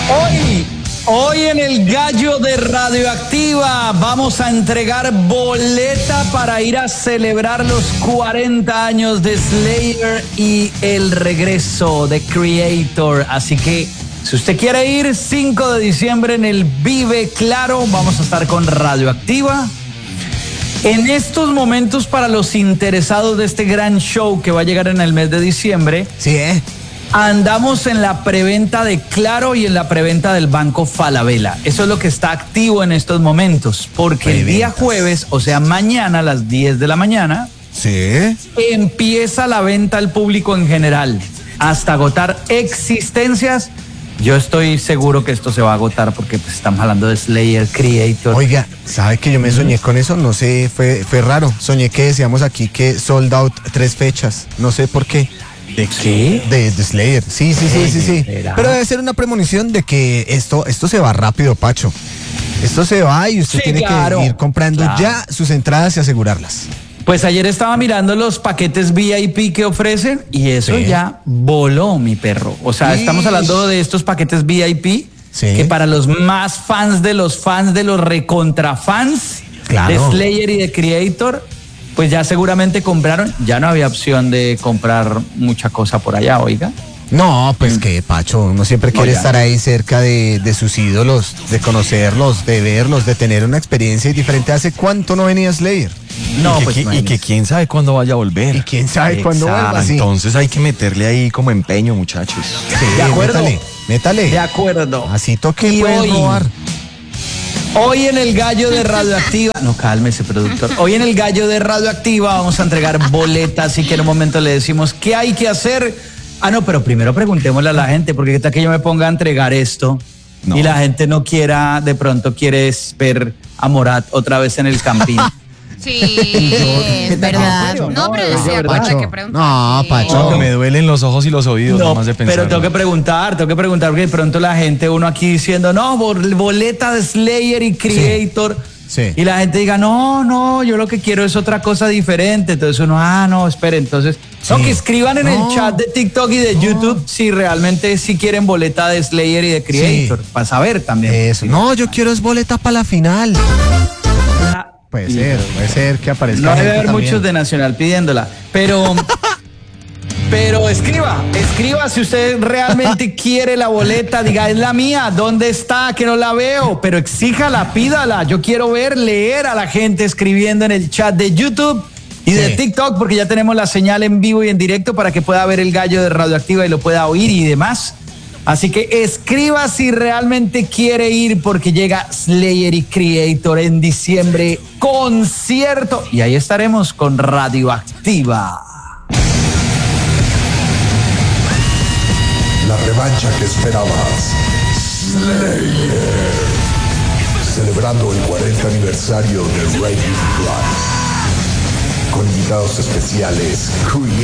Hoy en el Gallo de Radioactiva vamos a entregar boleta para ir a celebrar los 40 años de Slayer y el regreso de Creator. Así que si usted quiere ir, 5 de diciembre en el Vive Claro, vamos a estar con Radioactiva. En estos momentos, para los interesados de este gran show que va a llegar en el mes de diciembre, sí, andamos en la preventa de Claro y en la preventa del Banco Falabella. Eso es lo que está activo en estos momentos, porque el día jueves, o sea, mañana a las 10 de la mañana, sí, empieza la venta al público en general, hasta agotar existencias. Yo estoy seguro que esto se va a agotar porque pues, estamos hablando de Slayer, Creator. Oiga, ¿sabe que yo me soñé con eso? No sé, fue raro. Soñé que decíamos aquí que sold out 3 fechas. No sé por qué. ¿De qué? De Slayer. Sí. Pero debe ser una premonición de que esto se va rápido, Pacho. Esto se va y usted tiene que ir comprando ya sus entradas y asegurarlas. Pues ayer estaba mirando los paquetes VIP que ofrecen y eso ya voló, mi perro. O sea, estamos hablando de estos paquetes VIP que para los más fans de los recontrafans de Slayer y de Creator, pues ya seguramente compraron. Ya no había opción de comprar mucha cosa por allá, oiga. No, pues que Pacho, uno siempre quiere estar ahí cerca de sus ídolos, de conocerlos, de verlos, de tener una experiencia diferente. ¿Hace cuánto no venía Slayer? No, y que quién sabe cuándo vaya a volver. Y quién sabe cuándo vuelva. Sí. Entonces hay que meterle ahí como empeño, muchachos. Sí, de acuerdo. Métale. De acuerdo. Así toque y puedes robar. Hoy en el Gallo de Radioactiva. No, cálmese, productor. Hoy en el Gallo de Radioactiva vamos a entregar boletas, así que en un momento le decimos qué hay que hacer. Ah, no, pero primero preguntémosle a la gente, porque qué tal que yo me ponga a entregar esto y la gente no quiera, de pronto quiere ver a Morat otra vez en el Campín. Sí, es verdad. No, pero decía, Pacho, que preguntar. No, Pacho. No, me duelen los ojos y los oídos, No, nomás de pensar. pero tengo que preguntar, porque de pronto la gente, uno aquí diciendo, no, boleta de Slayer y Creator. Sí. Y la gente diga, no, yo lo que quiero es otra cosa diferente. Entonces uno, no, espere, entonces. No, que escriban en el chat de TikTok y de YouTube si realmente sí quieren boleta de Slayer y de Creator, para saber también. Eso. No, yo quiero es boleta para la final. Puede ser que aparezca. No debe haber muchos de Nacional pidiéndola, pero escriba si usted realmente quiere la boleta, diga, es la mía, ¿dónde está? Que no la veo, pero exíjala, pídala. Yo quiero leer a la gente escribiendo en el chat de YouTube y de TikTok, porque ya tenemos la señal en vivo y en directo para que pueda ver el Gallo de Radioactiva y lo pueda oír y demás. Así que escriba si realmente quiere ir, porque llega Slayer y Creator en diciembre, concierto, y ahí estaremos con Radioactiva. La revancha que esperabas. Slayer. Celebrando el 40 aniversario de Raging Blood. Con invitados especiales, Creator.